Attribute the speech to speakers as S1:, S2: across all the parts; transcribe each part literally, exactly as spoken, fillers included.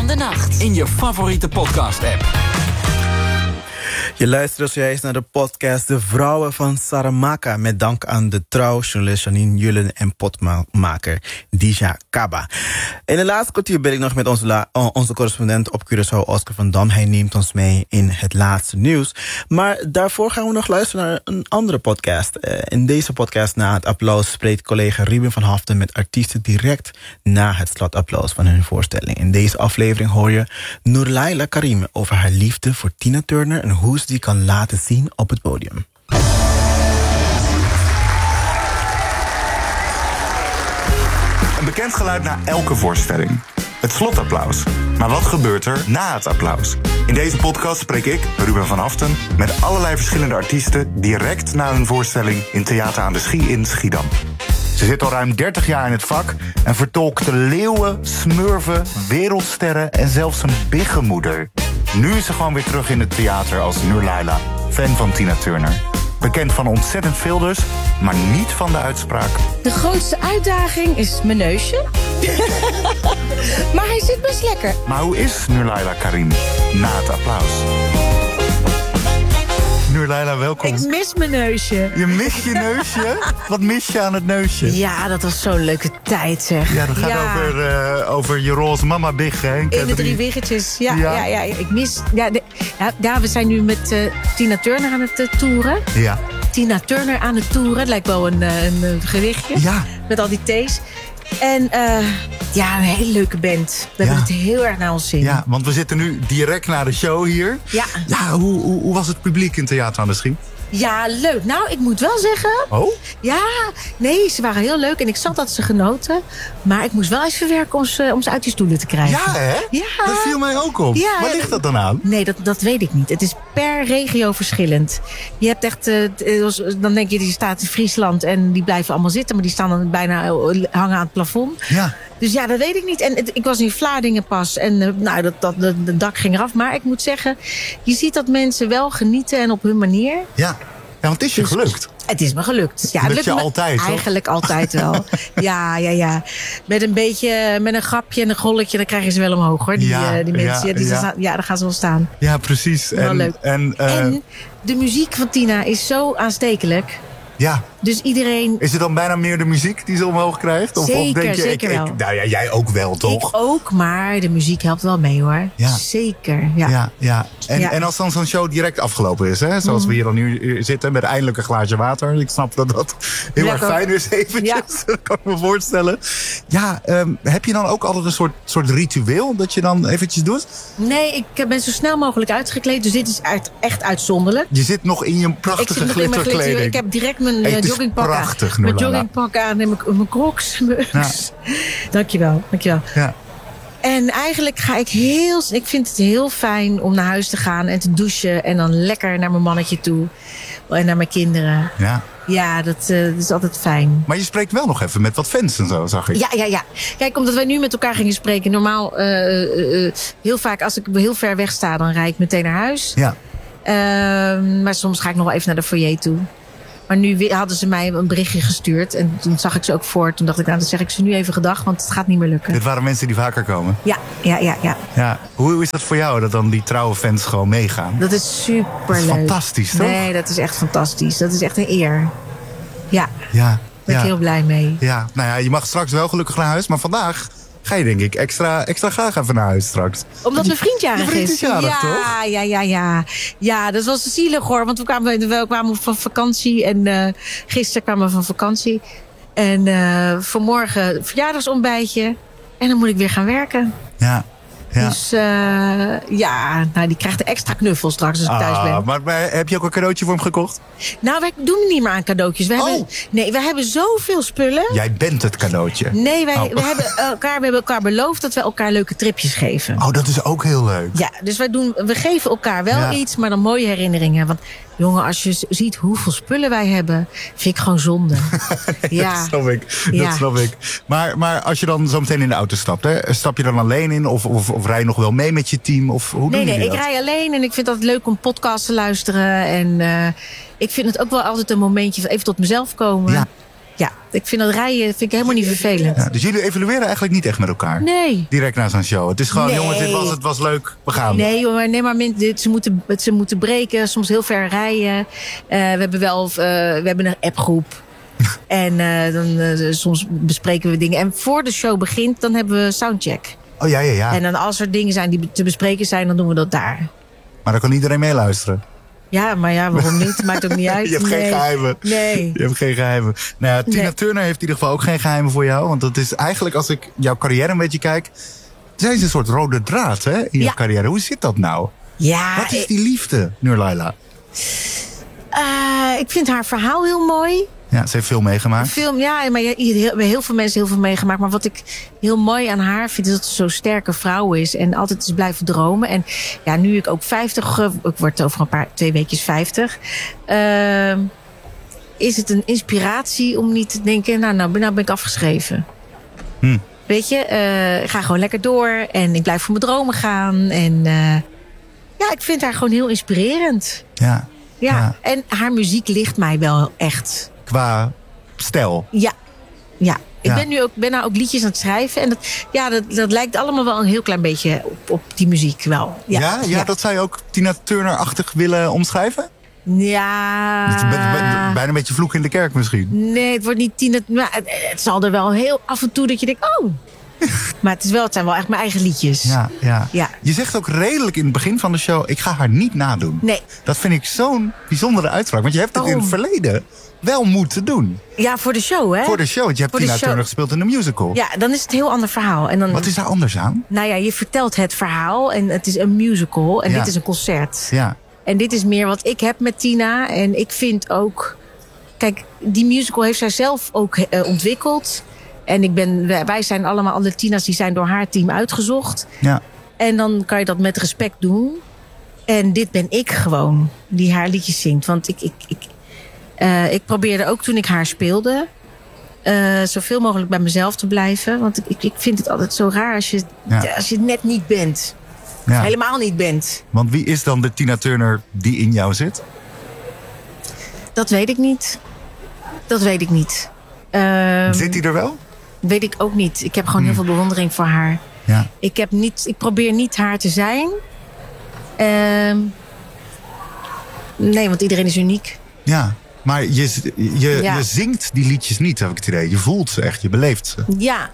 S1: van de nacht.
S2: In je favoriete podcast-app.
S3: Je luistert zojuist naar de podcast De Vrouwen van Saramaka. Met dank aan de trouwjournalist Janine Jullen en potmaker Dija Kaba. In de laatste kwartier ben ik nog met onze, la- onze correspondent op Curaçao, Oscar van Dam. Hij neemt ons mee in het laatste nieuws. Maar daarvoor gaan we nog luisteren naar een andere podcast. Uh, in deze podcast na het applaus spreekt collega Ruben van Haften met artiesten direct na het slotapplaus van hun voorstelling. In deze aflevering hoor je Noorlaila Karim over haar liefde voor Tina Turner en hoe ze die kan laten zien op het podium.
S4: Een bekend geluid na elke voorstelling. Het slotapplaus. Maar wat gebeurt er na het applaus? In deze podcast spreek ik, Ruben van Haften, met allerlei verschillende artiesten direct na hun voorstelling in Theater aan de Schie in Schiedam. Ze zit al ruim dertig jaar in het vak en vertolkt de leeuwen, smurfen, wereldsterren en zelfs een biggenmoeder. Nu is ze gewoon weer terug in het theater als Noorlaila, fan van Tina Turner. Bekend van ontzettend veel dus, maar niet van de uitspraak.
S5: De grootste uitdaging is mijn neusje. Maar hij zit best lekker.
S4: Maar hoe is Noorlaila Karim na het applaus? Noorlaila, welkom.
S5: Ik mis mijn neusje.
S4: Je mist je neusje? Wat mis je aan het neusje?
S5: Ja, dat was zo'n leuke tijd, zeg.
S4: Ja, dat gaat
S5: ja.
S4: over, uh, over je roze mama big, hè?
S5: In de drie wiggetjes. Ja, ja.
S4: Ja.
S5: Ja, ja, ik mis... Ja, de, ja, ja, we zijn nu met uh, Tina Turner aan het uh, toeren.
S4: Ja.
S5: Tina Turner aan het toeren. Het lijkt wel een, een, een gewichtje.
S4: Ja.
S5: Met al die thees. En uh, ja, een hele leuke band. We
S4: Ja.
S5: hebben het heel erg naar ons zin.
S4: Ja, want we zitten nu direct na de show hier.
S5: Ja.
S4: Ja, hoe, hoe, hoe was het publiek in Theater aan de Schie?
S5: Ja, leuk. Nou, ik moet wel zeggen...
S4: Oh?
S5: Ja, nee, ze waren heel leuk en ik zat dat ze genoten. Maar ik moest wel eens verwerken om ze, om ze uit die stoelen te krijgen.
S4: Ja, hè?
S5: Ja.
S4: Dat viel mij ook op.
S5: Ja,
S4: Waar ligt dat dan aan?
S5: Nee, dat, dat weet ik niet. Het is per regio verschillend. Je hebt echt... Uh, dan denk je, die staat in Friesland en die blijven allemaal zitten. Maar die staan dan bijna hangen aan het plafond.
S4: Ja.
S5: Dus ja, dat weet ik niet. En het, ik was in Vlaardingen pas. En uh, nou, dat, dat, de, de dak ging eraf. Maar ik moet zeggen, je ziet dat mensen wel genieten en op hun manier.
S4: Ja. Ja, want het is je
S5: Dus-
S4: gelukt.
S5: Het is me gelukt. Ja,
S4: Dat
S5: het lukt
S4: je
S5: me
S4: altijd, toch?
S5: eigenlijk altijd wel. ja, ja, ja. Met een beetje, met een grapje en een golletje, dan krijg je ze wel omhoog, hoor. Die,
S4: Ja,
S5: uh, die mensen,
S4: ja,
S5: die
S4: ja.
S5: Staan, ja, daar gaan ze wel staan.
S4: Ja, precies.
S5: Wel
S4: en,
S5: leuk.
S4: En, uh,
S5: En de muziek van Tina is zo aanstekelijk.
S4: ja.
S5: Dus iedereen...
S4: Is het dan bijna meer de muziek die ze omhoog krijgt? Of,
S5: Zeker,
S4: of denk je,
S5: zeker
S4: ik,
S5: wel.
S4: Ik, nou ja, jij ook wel, toch?
S5: Ik ook, maar de muziek helpt wel mee, hoor.
S4: Ja.
S5: Zeker, ja.
S4: Ja, ja. En,
S5: Ja.
S4: en als dan zo'n show direct afgelopen is, hè, zoals we hier dan nu zitten met eindelijk een glaasje water. Ik snap dat dat heel
S5: Lekker.
S4: erg fijn is eventjes,
S5: Ja.
S4: dat kan ik me voorstellen. Ja, um, heb je dan ook altijd een soort, soort ritueel dat je dan eventjes doet?
S5: Nee, ik ben zo snel mogelijk uitgekleed, dus dit is uit, echt uitzonderlijk.
S4: Je zit nog in je
S5: Ik
S4: prachtige
S5: zit nog in mijn glitter.
S4: glitterkleding.
S5: Ik heb direct mijn
S4: Hey,
S5: uh,
S4: het is
S5: joggingpak
S4: prachtig,
S5: aan. Mijn
S4: Noorlaila.
S5: joggingpak aan en mijn, mijn crocs. Mijn Uggs. Dankjewel, dankjewel.
S4: Ja.
S5: En eigenlijk ga ik heel... Ik vind het heel fijn om naar huis te gaan en te douchen. En dan lekker naar mijn mannetje toe. En naar mijn kinderen.
S4: Ja.
S5: Ja, dat, uh, dat is altijd fijn.
S4: Maar je spreekt wel nog even met wat fans en zo, zag ik.
S5: Ja, ja, ja. Kijk, omdat wij nu met elkaar gingen spreken. Normaal, uh, uh, uh, heel vaak als ik heel ver weg sta, dan rijd ik meteen naar huis.
S4: Ja.
S5: Uh, maar soms ga ik nog wel even naar de foyer toe. Maar nu hadden ze mij een berichtje gestuurd. En toen zag ik ze ook voor. Toen dacht ik, nou, dan zeg ik ze nu even gedag. Want het gaat niet meer lukken.
S4: Dit waren mensen die vaker komen.
S5: Ja, ja, ja, ja.
S4: Ja. Hoe is dat voor jou, dat dan die trouwe fans gewoon meegaan?
S5: Dat is superleuk.
S4: Dat is fantastisch, toch?
S5: Nee, dat is echt fantastisch. Dat is echt een eer. Ja,
S4: Ja.
S5: daar ben
S4: ja.
S5: ik heel blij mee.
S4: Ja, nou ja, je mag straks wel gelukkig naar huis. Maar vandaag ga je denk ik extra, extra graag even naar huis straks.
S5: Omdat mijn vriend jarig
S4: Je vriend is jarig,
S5: ja,
S4: toch?
S5: Ja, ja, ja. Ja, dat was zielig hoor. Want we kwamen, we kwamen van vakantie. En uh, gisteren kwamen we van vakantie. En uh, vanmorgen verjaardagsontbijtje. En dan moet ik weer gaan werken.
S4: Ja. Ja.
S5: Dus uh, ja, nou, die krijgt een extra knuffel straks als ik thuis ben.
S4: Ah, maar, maar heb je ook een cadeautje voor hem gekocht?
S5: Nou, wij doen niet meer aan cadeautjes. We
S4: Oh.
S5: hebben, nee, we hebben zoveel spullen.
S4: Jij bent het cadeautje.
S5: Nee, wij,
S4: Oh.
S5: we, hebben elkaar, we hebben elkaar beloofd dat we elkaar leuke tripjes geven.
S4: Oh, dat is ook heel leuk.
S5: Ja, dus wij doen, we geven elkaar wel
S4: Ja.
S5: iets, maar dan mooie herinneringen. Want jongen, als je z- ziet hoeveel spullen wij hebben, vind ik gewoon zonde. Ja.
S4: Dat snap ik.
S5: Ja.
S4: Dat snap ik. Maar, maar als je dan zo meteen in de auto stapt, hè, stap je dan alleen in? Of, of, of rij je nog wel mee met je team? Of hoe
S5: Nee,
S4: doen
S5: nee,
S4: jullie
S5: ik
S4: dat?
S5: rij alleen en ik vind het leuk om podcasts te luisteren. En uh, ik vind het ook wel altijd een momentje van even tot mezelf komen.
S4: Ja.
S5: Ja, ik vind dat rijden vind ik helemaal niet vervelend.
S4: Ja, dus jullie evalueren eigenlijk niet echt met elkaar?
S5: Nee.
S4: Direct na zo'n show. Het is gewoon,
S5: Nee.
S4: jongens, dit was het, was leuk, we gaan.
S5: Nee, joh, maar, nee, maar min- dit- ze, moeten, ze moeten breken, soms heel ver rijden. Uh, we hebben wel uh, we hebben een appgroep. En uh, dan, uh, soms bespreken we dingen. En voor de show begint, dan hebben we soundcheck.
S4: Oh ja, ja, ja.
S5: En dan als er dingen zijn die te bespreken zijn, dan doen we dat daar.
S4: Maar dan kan iedereen meeluisteren.
S5: Ja, maar ja, waarom niet? Maakt ook niet uit.
S4: Je hebt
S5: nee.
S4: geen geheimen.
S5: Nee.
S4: Je hebt geen geheimen. Nou ja, Tina
S5: Nee.
S4: Turner heeft in ieder geval ook geen geheimen voor jou. Want dat is eigenlijk, als ik jouw carrière een beetje kijk... Zij is een soort rode draad, hè, in jouw
S5: Ja.
S4: carrière. Hoe zit dat nou?
S5: Ja,
S4: Wat is die liefde, Noor Laila?
S5: uh, ik vind haar verhaal heel mooi.
S4: Ja, ze heeft veel meegemaakt.
S5: Film, ja, maar ja, heel, heel veel mensen heel veel meegemaakt. Maar wat ik heel mooi aan haar vind, is dat ze zo'n sterke vrouw is. En altijd is blijven dromen. En ja, nu ik ook vijftig, uh, ik word over een paar, twee weekjes vijftig. Uh, is het een inspiratie om niet te denken, nou, nou, nou ben ik afgeschreven.
S4: Hm.
S5: Weet je, uh, ik ga gewoon lekker door. En ik blijf voor mijn dromen gaan. En uh, ja, ik vind haar gewoon heel inspirerend.
S4: Ja.
S5: Ja,
S4: Ja.
S5: en haar muziek ligt mij wel echt.
S4: Qua stijl.
S5: Ja, ja. Ik
S4: Ja.
S5: ben nu ook, ben nou ook liedjes aan het schrijven. En dat, ja, dat, dat lijkt allemaal wel een heel klein beetje op, op die muziek wel. Ja,
S4: Ja, ja, dat zou je ook Tina Turner-achtig willen omschrijven?
S5: Ja.
S4: Dat is bij- bij- bijna een beetje vloek in de kerk misschien.
S5: Nee, het wordt niet Tina. Maar het, het zal er wel heel af en toe dat je denkt, oh. Maar het, is wel, het zijn wel echt mijn eigen liedjes.
S4: Ja, ja.
S5: Ja.
S4: Je zegt ook redelijk in het begin van de show... ik ga haar niet nadoen.
S5: Nee.
S4: Dat vind ik zo'n bijzondere uitspraak. Want je hebt het in het
S5: Waarom?
S4: verleden wel moeten doen.
S5: Ja, voor de show, hè?
S4: Voor de show. Want je hebt
S5: Voor de
S4: Tina
S5: show.
S4: Turner gespeeld in de musical.
S5: Ja, dan is het een heel ander verhaal. En dan,
S4: Wat is daar anders aan?
S5: Nou ja, je vertelt het verhaal en het is een musical. En
S4: Ja.
S5: dit is een concert.
S4: Ja.
S5: En dit is meer wat ik heb met Tina. En ik vind ook... Kijk, die musical heeft zij zelf ook uh, ontwikkeld. En ik ben, wij zijn allemaal, alle Tina's die zijn door haar team uitgezocht.
S4: Ja.
S5: En dan kan je dat met respect doen. En dit ben ik gewoon, die haar liedjes zingt. Want ik, ik, ik, uh, ik probeerde ook toen ik haar speelde... Uh, zoveel mogelijk bij mezelf te blijven. Want ik, ik, ik vind het altijd zo raar als je,
S4: Ja.
S5: als je het net niet bent.
S4: Ja.
S5: Helemaal niet bent.
S4: Want wie is dan de Tina Turner die in jou zit?
S5: Dat weet ik niet. Dat weet ik niet. Uh,
S4: Zit die er wel?
S5: weet ik ook niet. Ik heb gewoon heel veel bewondering voor haar.
S4: Ja.
S5: Ik, heb niet, ik probeer niet haar te zijn. Uh, nee, want iedereen is uniek.
S4: Ja. Maar je, je,
S5: Ja.
S4: je zingt die liedjes niet, heb ik het idee. Je voelt ze echt, je beleeft ze.
S5: Ja.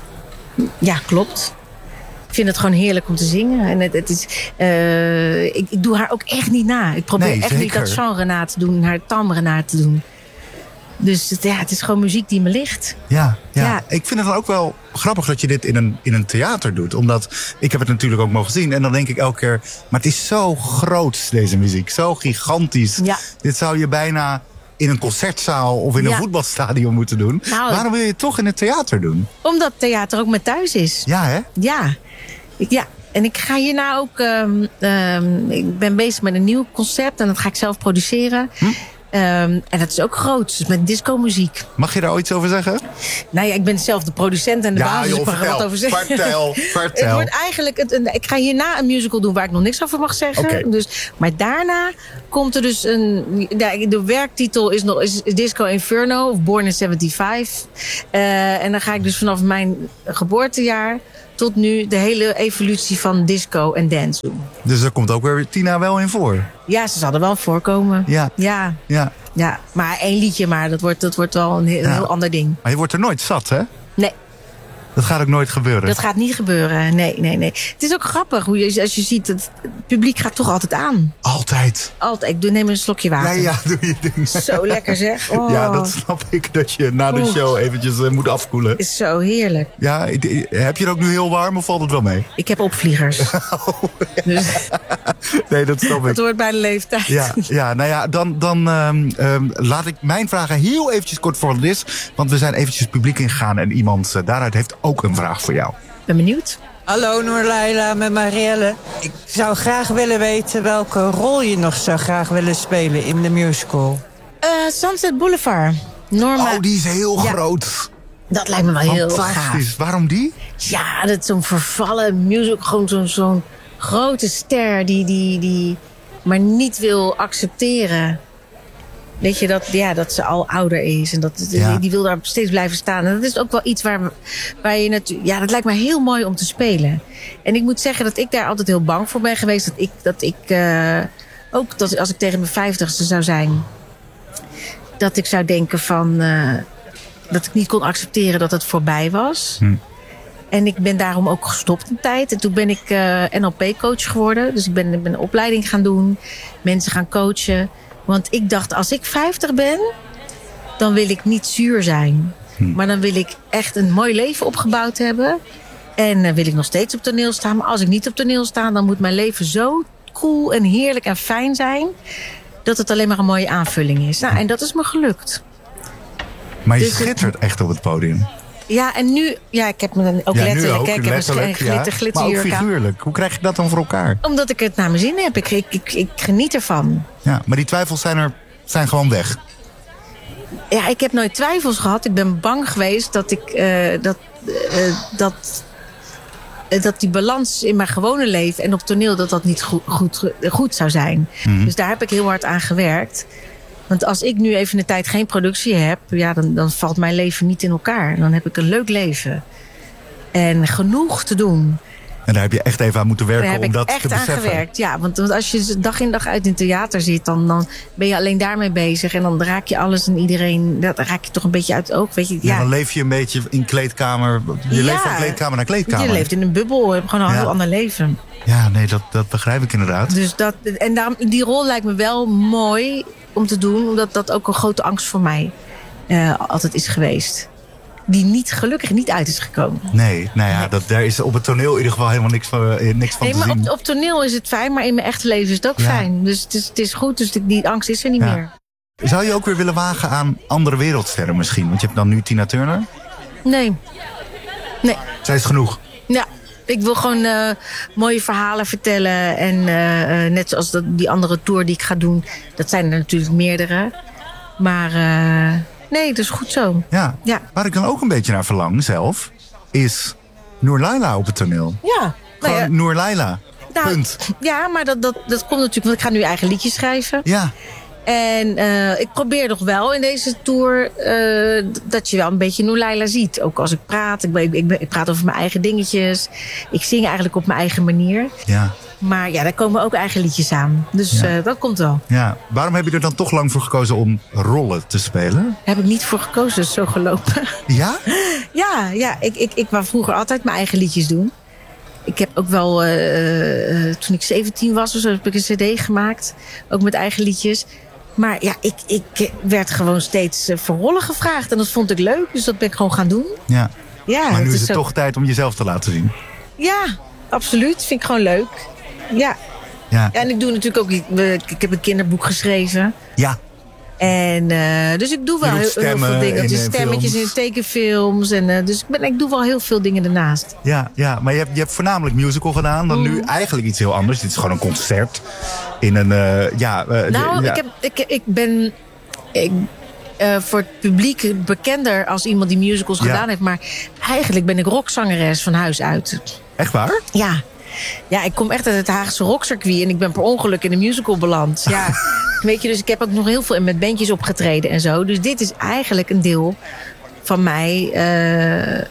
S5: Ja, klopt. Ik vind het gewoon heerlijk om te zingen. En het, het is, uh, ik, ik doe haar ook echt niet na. Ik probeer
S4: Nee,
S5: echt
S4: zeker.
S5: niet dat genre na te doen. Haar timbre na te doen. Dus het, ja, het is gewoon muziek die me ligt.
S4: Ja, ja.
S5: Ja.
S4: Ik vind het dan ook wel grappig dat je dit in een, in een theater doet. Omdat, ik heb het natuurlijk ook mogen zien. En dan denk ik elke keer, maar het is zo groot, deze muziek. Zo gigantisch.
S5: Ja.
S4: Dit zou je bijna in een concertzaal of in een
S5: Ja.
S4: voetbalstadion moeten doen.
S5: Nou,
S4: Waarom wil je het toch in het theater doen?
S5: Omdat theater ook mijn thuis is.
S4: Ja, hè?
S5: Ja. Ik, ja. En ik ga hierna ook... Um, um, ik ben bezig met een nieuw concept. En dat ga ik zelf produceren.
S4: Hm?
S5: Um, en dat is ook groot. Dus met discomuziek.
S4: Mag je daar ooit iets over zeggen?
S5: Nou ja, ik ben zelf de producent en de baas. Dus ik mag er wat over zeggen.
S4: vertel,
S5: Het
S4: vertel.
S5: wordt eigenlijk het, een, ik ga hierna een musical doen waar ik nog niks over mag zeggen.
S4: Oké.
S5: Dus, maar daarna komt er dus een... De, de werktitel is nog is Disco Inferno of Born in zevenenzeventig. Uh, en dan ga ik dus vanaf mijn geboortejaar tot nu de hele evolutie van disco en dance doen.
S4: Dus daar komt ook weer Tina wel in voor.
S5: Ja, ze zal er wel voorkomen.
S4: Ja.
S5: Ja,
S4: Ja.
S5: ja. Maar één liedje maar, dat wordt, dat wordt wel een heel,
S4: Ja.
S5: heel ander ding.
S4: Maar je wordt er nooit zat, hè?
S5: Nee.
S4: Dat gaat ook nooit gebeuren.
S5: Dat gaat niet gebeuren. Nee, nee, nee. Het is ook grappig hoe je, als je ziet, het, het publiek gaat toch altijd aan.
S4: Altijd.
S5: Altijd. Ik doe, neem een slokje
S4: Ja,
S5: water.
S4: ja, doe je ding.
S5: Zo lekker zeg. Oh,
S4: Ja, dat snap ik. Dat je na de
S5: Oeh.
S4: show eventjes eh, moet afkoelen.
S5: is zo heerlijk.
S4: Ja, i- heb je het ook nu heel warm of valt het wel mee?
S5: Ik heb opvliegers. Dus
S4: Nee, dat snap ik.
S5: dat hoort bij de leeftijd.
S4: Ja, ja, nou ja, dan, dan ehm, ehm, laat ik mijn vragen heel eventjes kort voor wat het is. Want we zijn eventjes het publiek ingegaan en iemand eh, daaruit heeft ook een vraag voor jou.
S5: Ben benieuwd.
S1: Hallo Noor Laila met Marielle. Ik zou graag willen weten welke rol je nog zou graag willen spelen in de musical.
S5: Uh, Sunset Boulevard. Norma.
S4: Oh, die is heel
S5: Ja.
S4: groot.
S5: Dat lijkt me wel heel gaaf.
S4: Fantastisch. Waarom die?
S5: Ja, dat is zo'n vervallen musical. Gewoon zo'n zo'n grote ster die, die, die maar niet wil accepteren Weet je, dat, ja, dat ze al ouder is. En dat,
S4: Ja.
S5: die wil daar steeds blijven staan. En dat is ook wel iets waar, waar je natuurlijk... Ja, dat lijkt me heel mooi om te spelen. En ik moet zeggen dat ik daar altijd heel bang voor ben geweest. Dat ik, dat ik uh, ook, dat als ik tegen mijn vijftigste zou zijn... dat ik zou denken van... Uh, dat ik niet kon accepteren dat het voorbij was.
S4: Hm.
S5: En ik ben daarom ook gestopt een tijd. En toen ben ik uh, N L P-coach geworden. Dus ik ben, ik ben een opleiding gaan doen. Mensen gaan coachen. Want ik dacht, als ik vijftig ben... dan wil ik niet zuur zijn. Hm. Maar dan wil ik echt een mooi leven opgebouwd hebben. En uh, wil ik nog steeds op toneel staan. Maar als ik niet op toneel sta... dan moet mijn leven zo cool en heerlijk en fijn zijn... dat het alleen maar een mooie aanvulling is. Nou, en dat is me gelukt.
S4: Maar je
S5: Dus het-
S4: schittert echt op het podium.
S5: Ja, en nu... Ja, ik heb me dan ook
S4: Ja,
S5: letterlijk...
S4: nu ook,
S5: hè, ik heb
S4: letterlijk,
S5: een glitter,
S4: ja. Maar ook
S5: glitterjurk aan.
S4: figuurlijk. Hoe krijg je dat dan voor elkaar?
S5: Omdat ik het naar mijn zin heb. Ik, ik, ik, ik geniet ervan.
S4: Ja, maar die twijfels zijn er zijn gewoon weg.
S5: Ja, ik heb nooit twijfels gehad. Ik ben bang geweest dat ik... Uh, dat, uh, dat, uh, dat die balans in mijn gewone leven en op toneel... dat dat niet goed, goed, goed zou zijn.
S4: Mhm.
S5: Dus daar heb ik heel hard aan gewerkt. Want als ik nu even een tijd geen productie heb... Ja, dan, dan valt mijn leven niet in elkaar. Dan heb ik een leuk leven. En genoeg te doen.
S4: En daar heb je echt even aan moeten werken
S5: Daar heb
S4: om
S5: ik
S4: dat te
S5: echt aan
S4: beseffen.
S5: gewerkt. Ja, want, want als je dag in dag uit in theater zit... Dan, dan ben je alleen daarmee bezig. En dan raak je alles en iedereen... Dat raak je toch een beetje uit het oog. Weet je,
S4: Ja,
S5: ja.
S4: dan leef je een beetje in kleedkamer. Je
S5: Ja.
S4: leeft van kleedkamer naar kleedkamer.
S5: Je leeft in een bubbel. Je hebt gewoon een
S4: Ja.
S5: heel ander leven.
S4: Ja, nee, dat, dat begrijp ik inderdaad.
S5: Dus dat, en daarom, die rol lijkt me wel mooi om te doen. Omdat dat ook een grote angst voor mij uh, altijd is geweest. Die niet, gelukkig niet uit is gekomen.
S4: Nee, nou ja, dat, daar is op het toneel in ieder geval helemaal niks van, eh, niks van
S5: Nee,
S4: te
S5: maar
S4: zien.
S5: op, op toneel is het fijn, maar in mijn echte leven is het ook
S4: Ja.
S5: fijn. Dus het is, het is goed, dus die, die angst is er niet
S4: Ja.
S5: meer.
S4: Zou je ook weer willen wagen aan andere wereldsterren misschien? Want je hebt dan nu Tina Turner.
S5: Nee. Nee.
S4: Zij is genoeg.
S5: Ja. Ik wil gewoon uh, mooie verhalen vertellen. En uh, uh, net zoals dat, die andere tour die ik ga doen. Dat zijn er natuurlijk meerdere. Maar uh, nee, dat is goed zo.
S4: Ja.
S5: Ja.
S4: Waar ik dan ook een beetje naar verlang zelf... is Noor Laila op het toneel.
S5: Ja. Nou
S4: Gewoon
S5: ja,
S4: Noor Laila.
S5: nou,
S4: Punt.
S5: ja, maar dat, dat, dat komt natuurlijk... Want ik ga nu eigen liedjes schrijven.
S4: Ja.
S5: En uh, ik probeer nog wel in deze tour uh, dat je wel een beetje Noor Laila ziet. Ook als ik praat. Ik, ik, ik, ik praat over mijn eigen dingetjes. Ik zing eigenlijk op mijn eigen manier.
S4: Ja.
S5: Maar ja, daar komen ook eigen liedjes aan. Dus
S4: Ja.
S5: uh, dat komt wel.
S4: Ja. Waarom heb je er dan toch lang voor gekozen om rollen te spelen?
S5: Daar heb ik niet voor gekozen, dus zo gelopen.
S4: Ja?
S5: ja, ja ik, ik, ik wou vroeger altijd mijn eigen liedjes doen. Ik heb ook wel, uh, uh, toen ik zeventien was, of zo, heb ik een cd gemaakt. Ook met eigen liedjes. Maar ja, ik, ik werd gewoon steeds uh, voor rollen gevraagd. En dat vond ik leuk, dus dat ben ik gewoon gaan doen.
S4: Ja.
S5: Ja,
S4: Maar nu
S5: het
S4: is het
S5: zo...
S4: toch tijd om jezelf te laten zien.
S5: Ja, absoluut. Vind ik gewoon leuk. Ja.
S4: Ja.
S5: Ja, en ik doe natuurlijk ook... Ik, ik heb een kinderboek geschreven.
S4: Ja.
S5: En uh, dus ik doe wel
S4: Je doet
S5: heel, heel
S4: stemmen
S5: veel dingen.
S4: in,
S5: Dus
S4: uh,
S5: stemmetjes
S4: films.
S5: in tekenfilms. En, uh, dus ik, ben, ik doe wel heel veel dingen daarnaast.
S4: Ja, ja, maar je hebt, je hebt voornamelijk musical gedaan. Dan nu eigenlijk iets heel anders. Dit is gewoon een concert. In een, uh, ja... Uh,
S5: Nou,
S4: ja.
S5: ik, heb, ik, ik ben... Ik, uh, voor het publiek bekender als iemand die musicals
S4: Ja.
S5: gedaan heeft. Maar eigenlijk ben ik rockzangeres van huis uit.
S4: Echt waar?
S5: Ja. Ja, ik kom echt uit het Haagse rockcircuit. En ik ben per ongeluk in een musical beland. Ja, weet je, dus ik heb ook nog heel veel met bandjes opgetreden en zo. Dus dit is eigenlijk een deel van mij... Uh,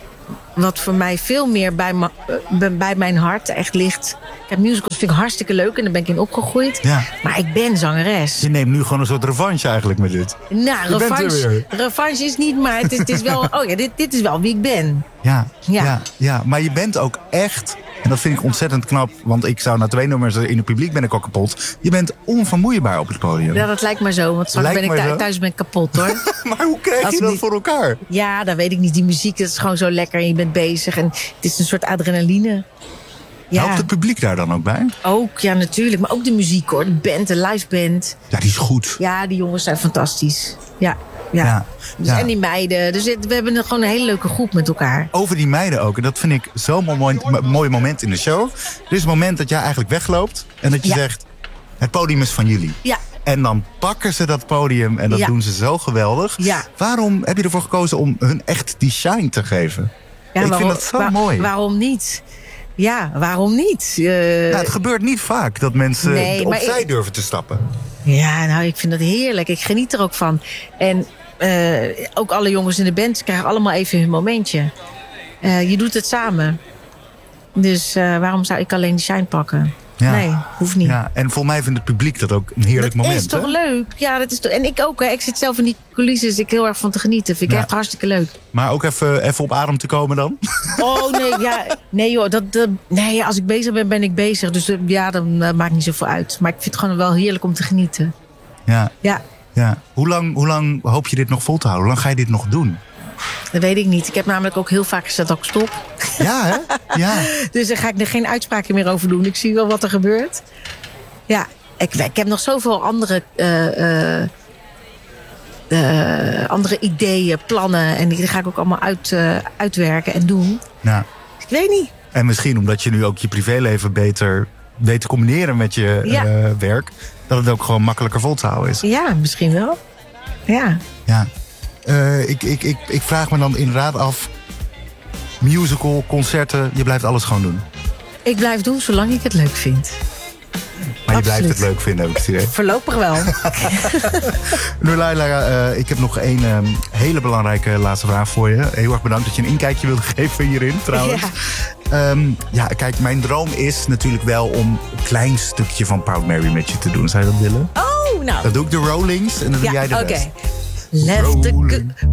S5: wat voor mij veel meer bij, ma, uh, bij mijn hart echt ligt. Kijk, musicals vind ik hartstikke leuk en daar ben ik in opgegroeid.
S4: Ja.
S5: Maar ik ben zangeres.
S4: Je neemt nu gewoon een soort revanche eigenlijk met dit.
S5: Nou,
S4: Je bent er
S5: revanche,
S4: weer.
S5: revanche is niet, maar het is, het is wel... Oh ja, dit, dit is wel wie ik ben.
S4: Ja, ja.
S5: Ja.
S4: ja, maar je bent ook echt... En dat vind ik ontzettend knap. Want ik zou na twee nummers in het publiek ben ik al kapot. Je bent onvermoeibaar op het podium.
S5: Ja, dat lijkt me zo. Want straks
S4: Lijkt
S5: ben ik
S4: me
S5: thu-
S4: zo.
S5: thuis ben ik kapot, hoor.
S4: Maar hoe krijg
S5: Als
S4: je dat
S5: niet-
S4: voor elkaar?
S5: Ja, dat weet ik niet. Die muziek, dat is gewoon zo lekker. En je bent bezig. En het is een soort adrenaline. Ja,
S4: Helpt het publiek daar dan ook bij?
S5: ook. Ja, natuurlijk. Maar ook de muziek, hoor. De band, de live band.
S4: Ja, die is goed.
S5: Ja, die jongens zijn fantastisch. Ja, ja.
S4: Ja,
S5: Dus,
S4: ja.
S5: En die meiden. Dus het- we hebben een- gewoon een hele leuke groep met elkaar.
S4: Over die meiden ook. En dat vind ik zo'n mooi, mooi moment in de show. Er is een moment dat jij eigenlijk wegloopt. En dat je
S5: Ja.
S4: zegt, het podium is van jullie.
S5: Ja.
S4: En dan pakken ze dat podium en dat
S5: Ja.
S4: doen ze zo geweldig.
S5: Ja.
S4: Waarom heb je ervoor gekozen om hun echt die shine te geven?
S5: Ja,
S4: ik
S5: waarom-
S4: vind dat zo
S5: waar-
S4: mooi.
S5: Waarom niet? ja, waarom niet? Uh,
S4: nou, het gebeurt niet vaak dat mensen
S5: nee,
S4: opzij
S5: ik,
S4: durven te stappen.
S5: Ja, nou, ik vind dat heerlijk. Ik geniet er ook van. En uh, ook alle jongens in de band krijgen allemaal even hun momentje. Uh, je doet het samen. Dus uh, waarom zou ik alleen die shine pakken? Ja. Nee, hoeft niet.
S4: Ja, en volgens mij vindt het publiek dat ook een heerlijk
S5: dat
S4: moment.
S5: Dat is toch
S4: hè?
S5: leuk? Ja, dat is toch, en ik ook. Hè. Ik zit zelf in die coulissen, ik heel erg van te genieten. Vind ik ja. echt hartstikke leuk.
S4: Maar ook even, even op adem te komen dan?
S5: Oh nee, ja, nee joh. Dat, dat, nee, als ik bezig ben, ben ik bezig. Dus ja, dan uh, maakt niet zoveel uit. Maar ik vind het gewoon wel heerlijk om te genieten.
S4: Ja.
S5: Ja.
S4: ja. Hoe lang, hoe lang hoop je dit nog vol te houden? Hoe lang ga je dit nog doen?
S5: Dat weet ik niet. Ik heb namelijk ook heel vaak gezegd dat ik stop.
S4: Ja, hè? Ja.
S5: Dus daar ga ik er geen uitspraken meer over doen. Ik zie wel wat er gebeurt. Ja, ik, ik heb nog zoveel andere, uh, uh, uh, andere ideeën, plannen. En die ga ik ook allemaal uit, uh, uitwerken en doen.
S4: Ja.
S5: Ik weet niet.
S4: En misschien omdat je nu ook je privéleven beter weet te combineren met je ja. uh, werk. Dat het ook gewoon makkelijker vol te houden is.
S5: Ja, misschien wel. Ja.
S4: Ja. Uh, ik, ik, ik, ik vraag me dan inderdaad af. Musical, concerten, je blijft alles gewoon doen.
S5: Ik blijf doen zolang ik het leuk vind.
S4: Maar je Absoluut. blijft het leuk vinden, heb ik het idee.
S5: Voorlopig wel.
S4: Noorlaila, uh, ik heb nog één um, hele belangrijke laatste vraag voor je. Heel erg bedankt dat je een inkijkje wilde geven hierin, trouwens. Ja. Um, ja, kijk, mijn droom is natuurlijk wel om een klein stukje van Proud Mary met je te doen. Zou je dat willen?
S5: Oh, nou.
S4: Dan doe ik de Rollings en dan
S5: ja,
S4: doe jij de
S5: okay.
S4: rest.
S5: Left the good